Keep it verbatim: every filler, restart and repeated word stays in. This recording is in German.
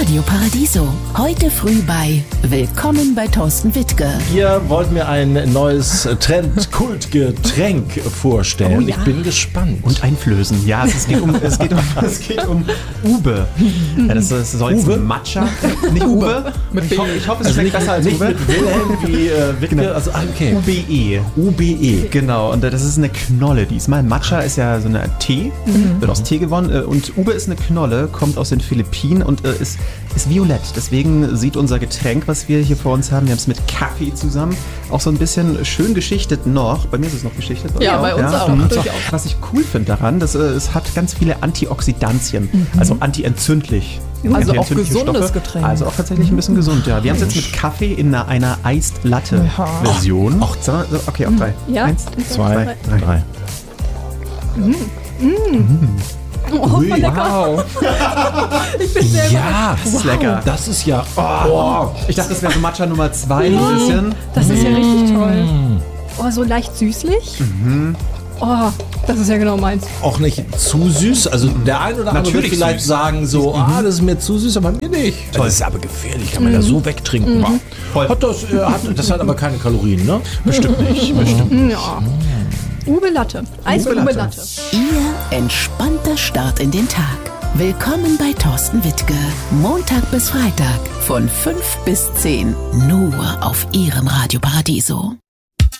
Radio Paradiso. Heute früh bei Willkommen bei Thorsten Wittke. Ihr wollt mir ein neues Trend-Kultgetränk vorstellen. Oh ja. Ich bin gespannt. Und einflößen. Ja, es geht um, es geht um, es geht um Ube. Ja, das, das soll jetzt Uwe? Matcha. Nicht Ube. Mit ich, hoffe, ich hoffe, es also schmeckt nicht, besser als nicht Ube. mit Wilhelm wie äh, Wittke. Genau. Also, ah, okay. U B E. U B E. Genau, und das ist eine Knolle diesmal. Matcha ist ja so eine Tee, Mhm. wird aus Tee gewonnen. Und Ube ist eine Knolle, kommt aus den Philippinen und äh, ist, ist violett. Deswegen sieht unser Getränk, was wir hier vor uns haben, wir haben es mit Kaffee zusammen, auch so ein bisschen schön geschichtet noch. Bei mir ist es noch geschichtet. Ja, bei uns auch, Mhm. durchaus. Was ich cool finde daran, dass, äh, es hat ganz viele Antioxidantien, also antientzündlich. Also auch Antientzündliche gesundes Stoffe. Getränk. Also auch tatsächlich ein bisschen gesund, ja. Wir haben es jetzt mit Kaffee in einer, einer Iced Latte Version. Auch So, so, okay, auf drei. Ja. Eins, zwei, drei. drei. Oh, voll lecker. Wow. Ich bin sehr Ja, Das ist lecker. das ist ja. Oh. Ich dachte, das wäre so Matcha Nummer zwei, so ein bisschen. Das ist ja richtig toll. Oh, so leicht süßlich. Oh, das ist ja genau meins. Auch nicht zu süß. Also der ein oder andere wird Natürlich vielleicht süß. sagen so, ah, das ist mir zu süß, aber mir nicht. Das ist aber gefährlich, kann man ja so wegtrinken. Voll. Hat das, äh, hat, das hat aber keine Kalorien, ne? Bestimmt nicht. Bestimmt. Ja. Ube Latte. Eis Ube Ube Latte. Latte. Ihr entspannter Start in den Tag. Willkommen bei Thorsten Wittke. Montag bis Freitag von fünf bis zehn. Nur auf Ihrem Radio Paradiso.